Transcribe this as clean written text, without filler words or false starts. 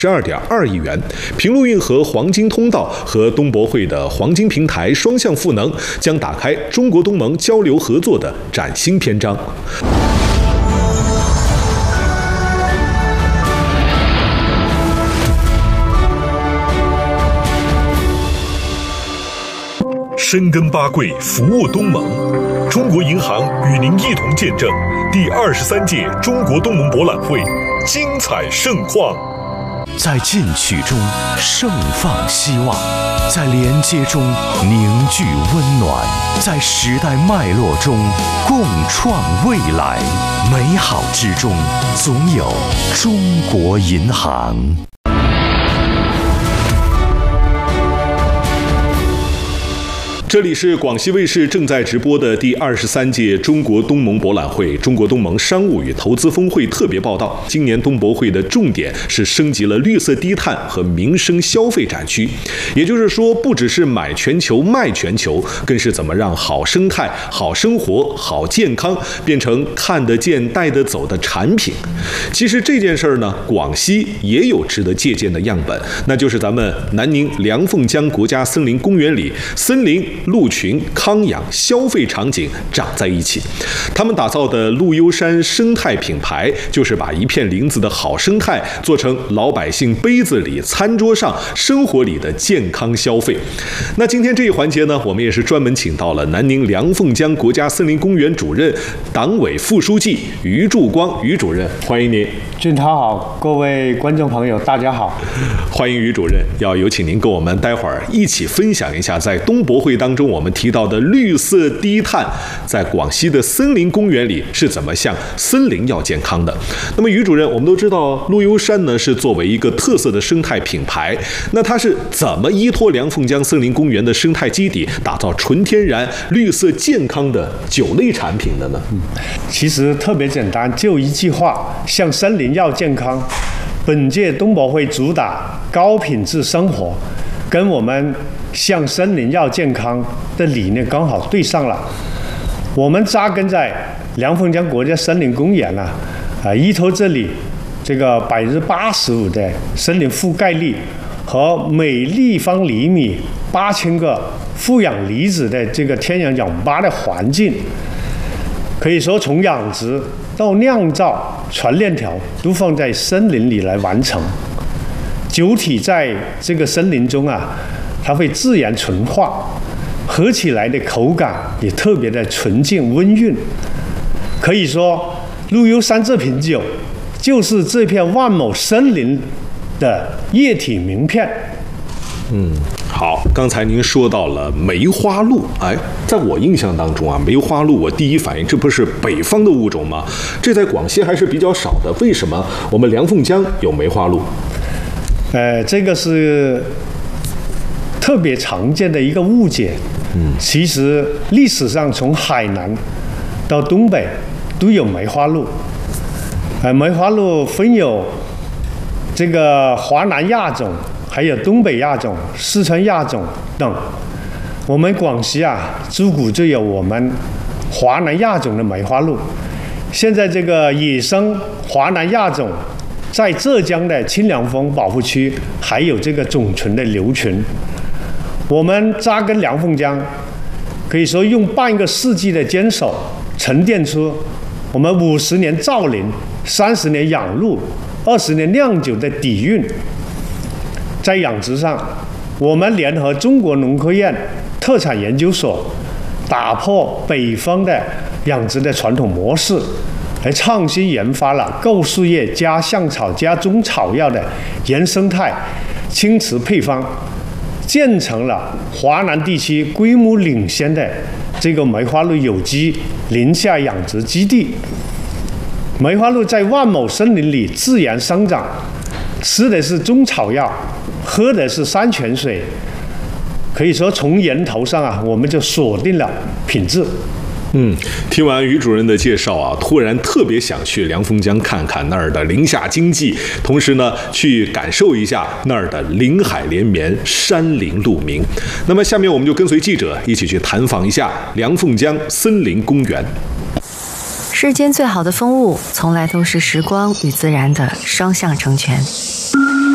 12.2亿元，平陆运河黄金通道和东博会的黄金平台双向赋能，将打开中国东盟交流合作的崭新篇章。 深耕八桂，服务东盟。中国银行与您一同见证第23届中国东盟博览会精彩盛况。 在进取中盛放希望，在连接中凝聚温暖，在时代脉络中共创未来。美好之中，总有中国银行。 这里是广西卫视正在直播的第23届中国东盟博览会中国东盟商务与投资峰会特别报道。今年东博会的重点是升级了绿色低碳和民生消费展区，也就是说，不只是买全球卖全球，更是怎么让好生态、好生活、好健康变成看得见、带得走的产品。其实这件事儿呢，广西也有值得借鉴的样本，那就是咱们南宁梁凤江国家森林公园里森林鹿群、康养、消费场景长在一起。他们打造的陆优山生态品牌，就是把一片林子的好生态做成老百姓杯子里、餐桌上、生活里的健康消费。那今天这一环节呢，我们也是专门请到了南宁梁凤江国家森林公园主任、党委副书记于柱光于主任，欢迎您。 俊涛好，各位观众朋友大家好， 欢迎于主任。要有请您跟我们待会儿一起分享一下，在东博会当中我们提到的绿色低碳，在广西的森林公园里是怎么向森林要健康的。那么于主任，我们都知道陆优山呢是作为一个特色的生态品牌，那它是怎么依托梁凤江森林公园的生态基底，打造纯天然、绿色、健康的酒类产品的呢？ 其实特别简单，就一句话：向森林要健康。本届东博会主打高品质生活，跟我们向森林要健康的理念刚好对上了。我们扎根在梁凤江国家森林公园依托这里这个85%的森林覆盖率和每立方厘米8000个负氧离子的这个天然氧吧的环境，可以说从养殖到酿造全链条都放在森林里来完成。酒体在这个森林中它会自然纯化，喝起来的口感也特别的纯净温润。可以说，陆优山这瓶酒就是这片万亩森林的液体名片。 好，刚才您说到了梅花鹿，在我印象当中梅花鹿我第一反应，这不是北方的物种吗？这在广西还是比较少的，为什么我们梁凤江有梅花鹿？ 这个是特别常见的一个误解。其实历史上从海南到东北都有梅花鹿。梅花鹿分有这个华南亚种，还有东北亚种、四川亚种等。我们广西自古就有我们华南亚种的梅花鹿。现在这个野生华南亚种在浙江的清凉峰保护区还有这个种群的留群。我们扎根梁凤江，可以说用半个世纪的坚守，沉淀出我们50年造林、30年养鹿、20年酿酒的底蕴。在养殖上，我们联合中国农科院特产研究所，打破北方的养殖的传统模式，来创新研发了构树叶加香草加中草药的原生态青瓷配方，建成了华南地区规模领先的这个梅花鹿有机林下养殖基地。梅花鹿在万亩森林里自然生长，吃的是中草药，喝的是山泉水。可以说从源头上我们就锁定了品质。 听完于主任的介绍突然特别想去梁凤江看看那儿的林下经济，同时呢去感受一下那儿的林海连绵、山林鹿鸣。那么下面我们就跟随记者一起去探访一下梁凤江森林公园。 世间最好的风物，从来都是时光与自然的双向成全。